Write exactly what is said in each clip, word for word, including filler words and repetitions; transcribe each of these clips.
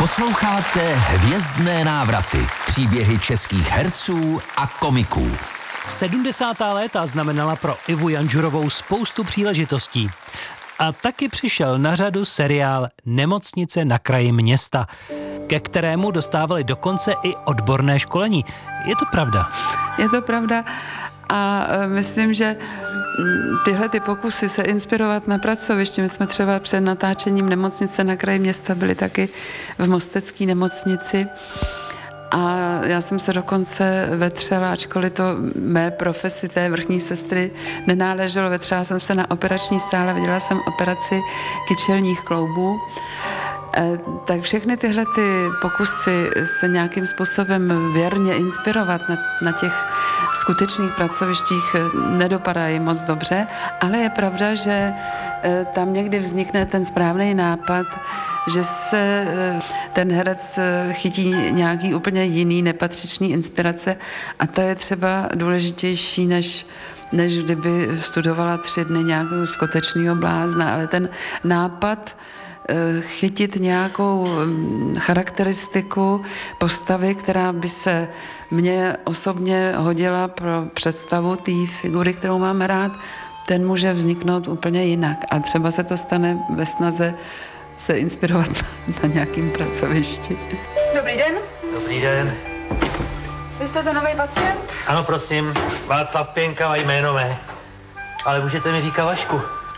Posloucháte Hvězdné návraty. Příběhy českých herců a komiků. sedmdesátá léta znamenala pro Ivu Janžurovou spoustu příležitostí. A taky přišel na řadu seriál Nemocnice na kraji města, ke kterému dostávali dokonce i odborné školení. Je to pravda? Je to pravda a myslím, že tyhle ty pokusy se inspirovat na pracovišti, my jsme třeba před natáčením Nemocnice na kraji města byli taky v mostecké nemocnici a já jsem se dokonce vetřela, ačkoliv to mé profesi té vrchní sestry nenáleželo, vetřela jsem se na operační sále, viděla jsem operaci kyčelních kloubů. Tak všechny tyhle ty pokusy se nějakým způsobem věrně inspirovat na, na těch skutečných pracovištích nedopadají moc dobře, ale je pravda, že tam někdy vznikne ten správný nápad, že se ten herec chytí nějaký úplně jiný nepatřičný inspirace a to je třeba důležitější, než než kdyby studovala tři dny nějakého skutečného blázna, ale ten nápad chytit nějakou charakteristiku postavy, která by se mně osobně hodila pro představu té figury, kterou mám hrát, ten může vzniknout úplně jinak. A třeba se to stane ve snaze se inspirovat na nějakým pracovišti. Dobrý den. Dobrý den. Vy jste ten nový pacient? Ano, prosím, Václav Pěnka a jméno mé. Ale můžete mi říkat Vašku.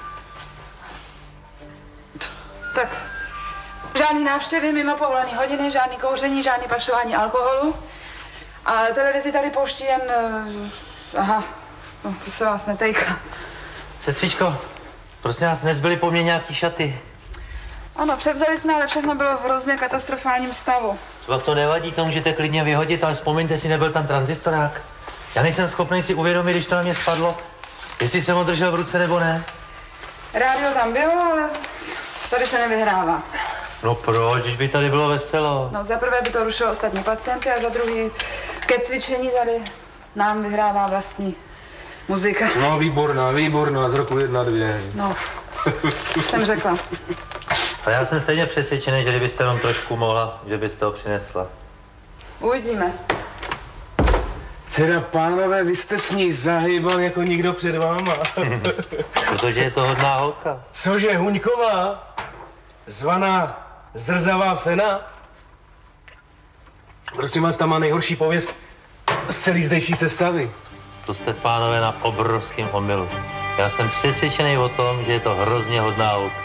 Tak, žádný návštěvy mimo povolený hodiny, žádný kouření, žádný pašování alkoholu. A televizi tady pouští jen... Uh, aha, no, to se vás netejká. Sestřičko, prosím vás, nezbyly po mně nějaký šaty. Ano, převzali jsme, ale všechno bylo v hrozně katastrofálním stavu. Třeba to nevadí, to můžete klidně vyhodit, ale vzpomeňte si, nebyl tam tranzistorák. Já nejsem schopný si uvědomit, když to na mě spadlo, jestli jsem ho držel v ruce nebo ne. Rádio tam bylo, ale tady se nevyhrává. No proč, když by tady bylo veselo? No za prvé by to rušilo ostatní pacienty a za druhý ke cvičení tady nám vyhrává vlastní muzika. No výborná, výborná, z roku jedna, dvě. No, už jsem řekla. Ale já jsem stejně přesvědčený, že kdybyste vám trošku mohla, že byste ho přinesla. Uvidíme. Teda pánové, vy jste s ní zahýbal jako nikdo před váma. Protože je to hodná holka. Cože, Huňková? Zvaná Zrzavá Fena? Prosím vás, tam má nejhorší pověst z celý zdejší sestavy. To jste, pánové, na obrovském omylu. Já jsem přesvědčený o tom, že je to hrozně hodná holka.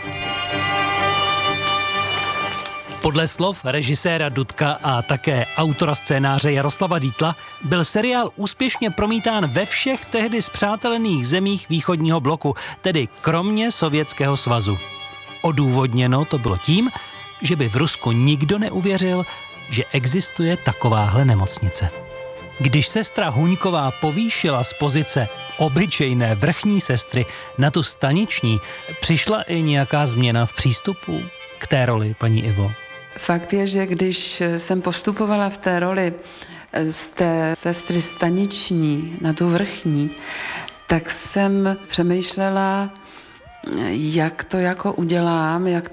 Podle slov režiséra Dudka a také autora scénáře Jaroslava Dietla byl seriál úspěšně promítán ve všech tehdy spřátelených zemích východního bloku, tedy kromě Sovětského svazu. Odůvodněno to bylo tím, že by v Rusku nikdo neuvěřil, že existuje takováhle nemocnice. Když sestra Huňková povýšila z pozice obyčejné vrchní sestry na tu staniční, přišla i nějaká změna v přístupu k té roli, paní Ivo? Fakt je, že když jsem postupovala v té roli z té sestry staniční na tu vrchní, tak jsem přemýšlela, jak to jako udělám, jak